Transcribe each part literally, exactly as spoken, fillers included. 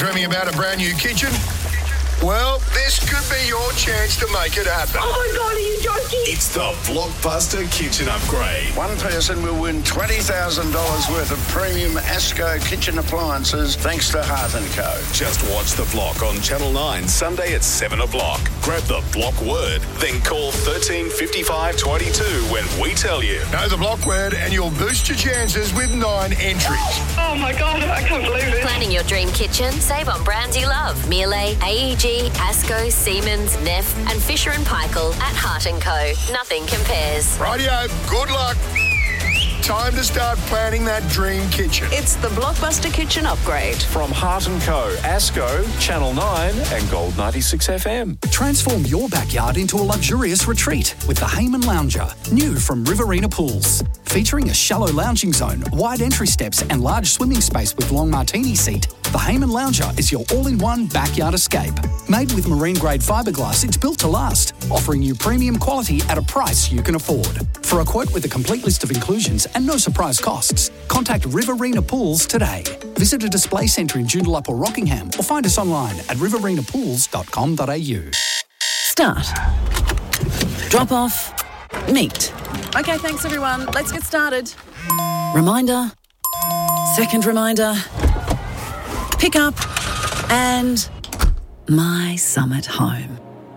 Dreaming about a brand new kitchen? Well, this could be your chance to make it happen. Oh my God, are you joking? It's the Blockbuster Kitchen Upgrade. One person will win twenty thousand dollars worth of premium ASCO kitchen appliances thanks to Heart and Co. Just watch The Block on Channel nine, Sunday at seven o'clock. Grab the Block word, then call thirteen fifty-five twenty-two when we tell you. Know the Block word and you'll boost your chances with nine entries. Oh my God, I can't believe it. Planning your dream kitchen? Save on brands you love. Miele, A E G, ASCO, Siemens, Neff and Fisher and Paykel at Heart and Co. Nothing compares. Rightio, good luck. Time to start planning that dream kitchen. It's the Blockbuster Kitchen Upgrade. From Heart and Co, ASCO, Channel nine and Gold ninety-six F M. Transform your backyard into a luxurious retreat with the Hayman Lounger, new from Riverina Pools. Featuring a shallow lounging zone, wide entry steps and large swimming space with long martini seat, the Hayman Lounger is your all-in-one backyard escape. Made with marine-grade fiberglass, it's built to last, offering you premium quality at a price you can afford. For a quote with a complete list of inclusions and no surprise costs, contact Riverina Pools today. Visit a display centre in Joondalup or Rockingham or find us online at riverina pools dot com dot a u. Start. Drop off. Meet. Okay, thanks everyone. Let's get started. Reminder. Second reminder. Pick up. And My Summit Home.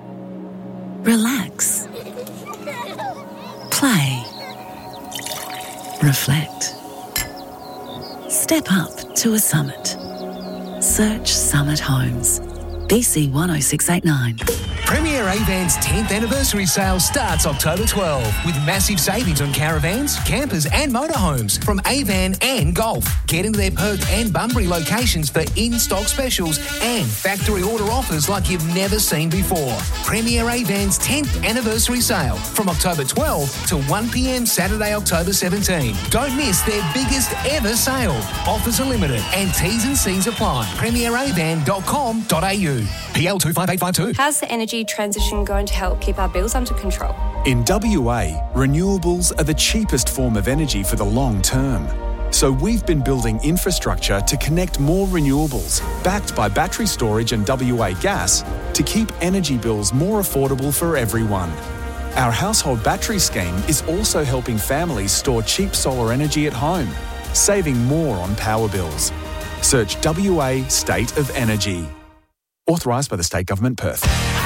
Relax. Play. Reflect. Step up to a summit. Search Summit Homes. B C one oh six eight nine. Premier Avan's tenth anniversary sale starts October twelfth with massive savings on caravans, campers and motorhomes from Avan and Golf. Get into their Perth and Bunbury locations for in-stock specials and factory order offers like you've never seen before. Premier Avan's tenth anniversary sale from October twelfth to one p m Saturday, October seventeenth. Don't miss their biggest ever sale. Offers are limited and T's and C's apply. premier avan dot com dot a u. P L two five eight five two. How's the energy transition going to help keep our bills under control? In W A, renewables are the cheapest form of energy for the long term. So we've been building infrastructure to connect more renewables, backed by battery storage and W A Gas, to keep energy bills more affordable for everyone. Our household battery scheme is also helping families store cheap solar energy at home, saving more on power bills. Search W A State of Energy. Authorised by the State Government, Perth.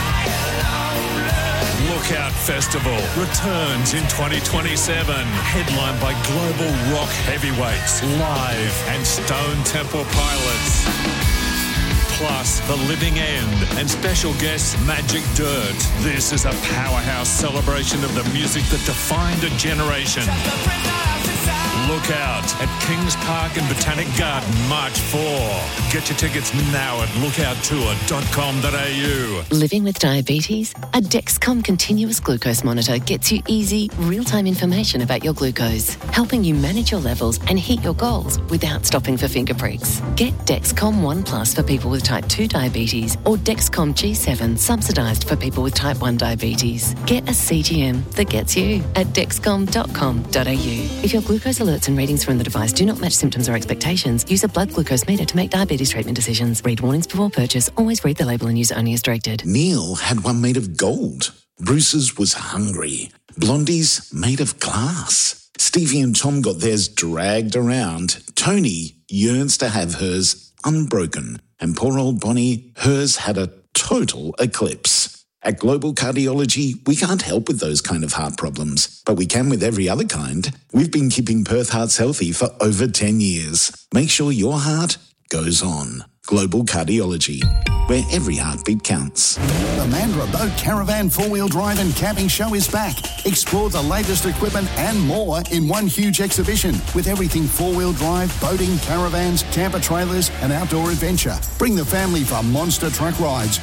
Lookout Festival returns in twenty twenty-seven, headlined by global rock heavyweights, Live and Stone Temple Pilots. Plus, The Living End and special guests Magic Dirt. This is a powerhouse celebration of the music that defined a generation. Look out at Kings Park and Botanic Garden, March fourth. Get your tickets now at lookout tour dot com dot a u. Living with diabetes? A Dexcom continuous glucose monitor gets you easy, real-time information about your glucose, helping you manage your levels and hit your goals without stopping for finger pricks. Get Dexcom One Plus for people with type two diabetes or Dexcom G seven subsidised for people with type one diabetes. Get a C G M that gets you at dexcom dot com dot a u. If your glucose alerts and readings from the device do not match symptoms or expectations, use a blood glucose meter to make diabetes treatment decisions. Read warnings before purchase. Always read the label and use only as directed. Neil had one made of gold. Bruce's was hungry. Blondie's made of glass. Stevie and Tom got theirs dragged around. Tony yearns to have hers unbroken. And poor old Bonnie, hers had a total eclipse. At Global Cardiology, we can't help with those kind of heart problems, but we can with every other kind. We've been keeping Perth hearts healthy for over ten years. Make sure your heart goes on. Global Cardiology, where every heartbeat counts. The Mandurah Boat Caravan four-wheel drive and camping show is back. Explore the latest equipment and more in one huge exhibition with everything four-wheel drive, boating, caravans, camper trailers and outdoor adventure. Bring the family for monster truck rides,